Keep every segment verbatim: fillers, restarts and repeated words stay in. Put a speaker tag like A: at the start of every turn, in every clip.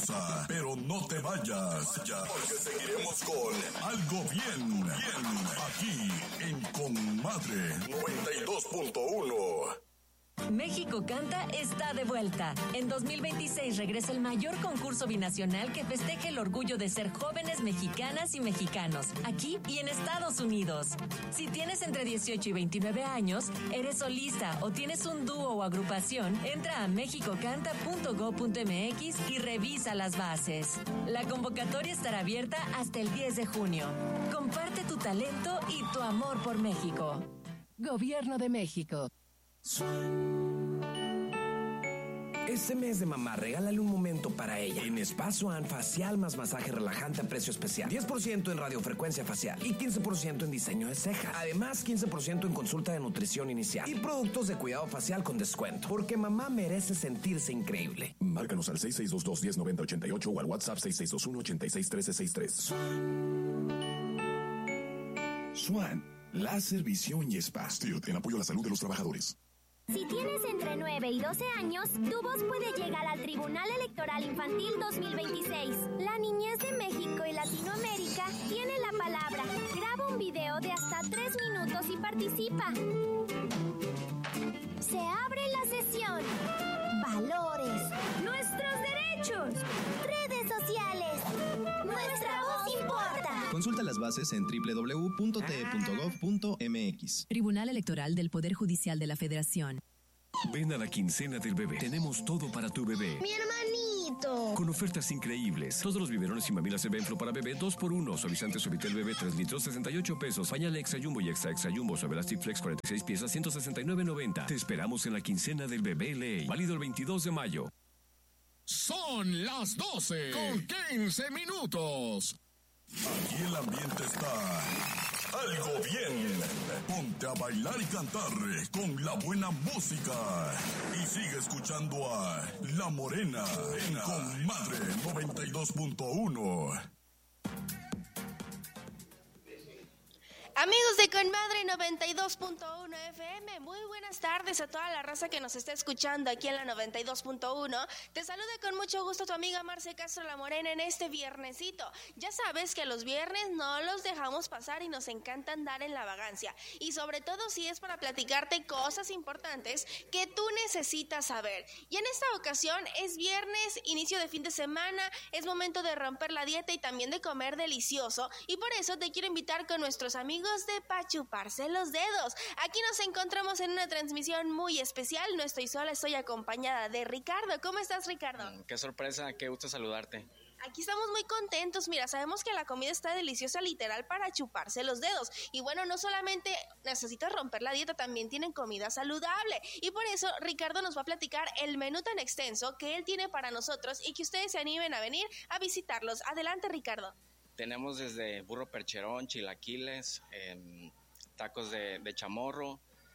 A: pausa, pero no te vayas, ya, porque seguiremos con Algo Bien, Bien, aquí en Comadre noventa y dos punto uno.
B: México Canta está de vuelta. En dos mil veintiséis regresa el mayor concurso binacional que festeje el orgullo de ser jóvenes mexicanas y mexicanos, aquí y en Estados Unidos. Si tienes entre dieciocho y veintinueve años, eres solista o tienes un dúo o agrupación, entra a mexicocanta punto gob punto mx y revisa las bases. La convocatoria estará abierta hasta el diez de junio. Comparte tu talento y tu amor por México. Gobierno de México.
C: Este mes de mamá, regálale un momento para ella. En Spa Swan, facial más masaje relajante a precio especial. diez por ciento en radiofrecuencia facial y quince por ciento en diseño de cejas. Además, quince por ciento en consulta de nutrición inicial. Y productos de cuidado facial con descuento. Porque mamá merece sentirse increíble.
A: Márcanos al seis seis dos dos, uno cero nueve ocho ocho o al WhatsApp seis seis dos uno, ocho seis uno tres seis tres. Swan, láser, visión y spa. Stilt, en apoyo a la salud de los trabajadores.
D: Si tienes entre nueve y doce años, tu voz puede llegar al Tribunal Electoral Infantil dos mil veintiséis. La niñez de México y Latinoamérica tiene la palabra. Graba un video de hasta tres minutos y participa. Se abre la sesión. Valores. Nuestros derechos. Redes sociales. Nuestra voz importa.
E: Consulta las bases en doble u doble u doble u punto t e punto gob punto m x.
B: Tribunal Electoral del Poder Judicial de la Federación.
F: Ven a la quincena del bebé. Tenemos todo para tu bebé.
D: Mi hermanito.
F: Con ofertas increíbles. Todos los biberones y mamilas Evenflo para bebé dos por uno. Suavizante Suavitel bebé tres litros, sesenta y ocho pesos. Pañal Extra Jumbo y Extra Extra Jumbo Suavelastic Flex cuarenta y seis piezas, ciento sesenta y nueve noventa. Te esperamos en la quincena del bebé Ley. Válido el veintidós de mayo.
G: Son las doce con quince minutos.
A: Aquí el ambiente está algo bien. Ponte a bailar y cantar con la buena música. Y sigue escuchando a La Morena en Comadre noventa y dos punto uno.
H: Amigos de Comadre noventa y dos punto uno F M, muy buenas tardes a toda la raza que nos está escuchando aquí en la noventa y dos punto uno. Te saluda con mucho gusto tu amiga Marce Castro La Morena en este viernesito. Ya sabes que los viernes no los dejamos pasar y nos encanta andar en la vagancia. Y sobre todo si es para platicarte cosas importantes que tú necesitas saber. Y en esta ocasión es viernes, inicio de fin de semana, es momento de romper la dieta y también de comer delicioso. Y por eso te quiero invitar con nuestros amigos de Pa' Chuparse los Dedos. Aquí nos encontramos en una transmisión muy especial. No estoy sola, estoy acompañada de Ricardo. ¿Cómo estás, Ricardo?
I: Mm, qué sorpresa, qué gusto saludarte.
H: Aquí estamos muy contentos. Mira, sabemos que la comida está deliciosa, literal, para chuparse los dedos. Y bueno, no solamente necesitas romper la dieta, también tienen comida saludable. Y por eso Ricardo nos va a platicar el menú tan extenso que él tiene para nosotros y que ustedes se animen a venir a visitarlos. Adelante, Ricardo.
I: Tenemos desde burro percherón, chilaquiles, eh, tacos de, de chamorro,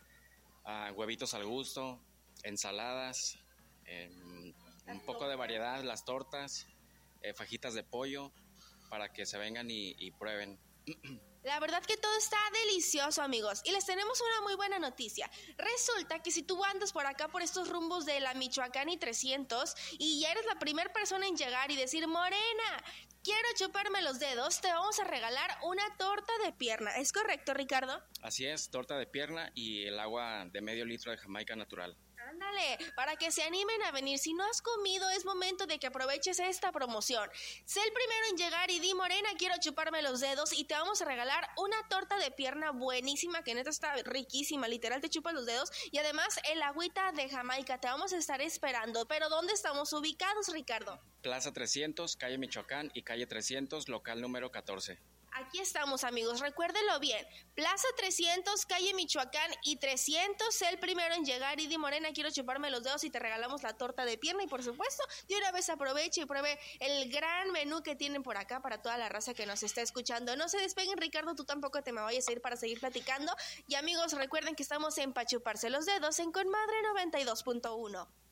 I: uh, huevitos al gusto, ensaladas, eh, un poco de variedad, las tortas, eh, fajitas de pollo, para que se vengan y, y prueben.
H: La verdad que todo está delicioso, amigos. Y les tenemos una muy buena noticia. Resulta que si tú andas por acá, por estos rumbos de la Michoacán y trescientos, y ya eres la primera persona en llegar y decir, Morena, quiero chuparme los dedos, te vamos a regalar una torta de pierna. ¿Es correcto, Ricardo?
I: Así es, torta de pierna y el agua de medio litro de Jamaica natural.
H: Ándale, para que se animen a venir. Si no has comido, es momento de que aproveches esta promoción. Sé el primero en llegar y di, Morena, quiero chuparme los dedos, y te vamos a regalar una torta de pierna buenísima, que neta está riquísima, literal te chupas los dedos, y además el agüita de Jamaica. Te vamos a estar esperando. Pero ¿dónde estamos ubicados, Ricardo?
I: Plaza trescientos, calle Michoacán y calle trescientos, local número catorce.
H: Aquí estamos, amigos, recuérdenlo bien. Plaza trescientos, calle Michoacán y trescientos, sé el primero en llegar y di, Morena, quiero chuparme los dedos, y te regalamos la torta de pierna. Y por supuesto, de una vez aproveche y pruebe el gran menú que tienen por acá para toda la raza que nos está escuchando. No se despeguen, Ricardo, tú tampoco te me vayas a ir para seguir platicando. Y amigos, recuerden que estamos en Pa' Chuparse los Dedos en Comadre noventa y dos punto uno.